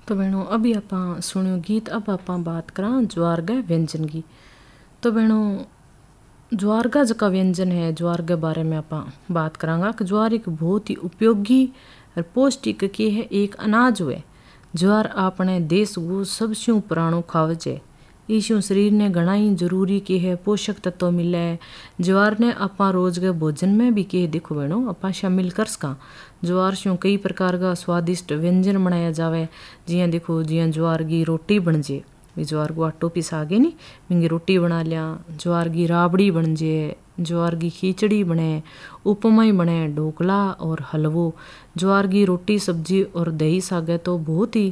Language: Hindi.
तो बहनों अभी आप सुनियो गीत। अब आप बात करा ज्वार के व्यंजन की। तो बहनों ज्वार का जका व्यंजन है ज्वार के बारे में आप बात करांगा कि ज्वार एक बहुत ही उपयोगी और पौष्टिक की है एक अनाज हुए। ज्वार अपने देश को सबसे पुराणो खावज है। इसु शरीर ने घना ही जरूरी की है पोषक तत्व मिले। ज्वार ने आपा रोज के भोजन में भी के देखो बहनों आपा शामिल कर सका। ज्वार से कई प्रकार का स्वादिष्ट व्यंजन बनाया जावे। जिया देखो जिया ज्वार की रोटी बन जे, ज्वार को आटो पिसा के नी मिंगी रोटी बना लिया। ज्वार की राबड़ी बन जे, ज्वार की खिचड़ी बने, उपमा बने, ढोकला और हलवो। ज्वार की रोटी सब्जी और दही सागे तो बहुत ही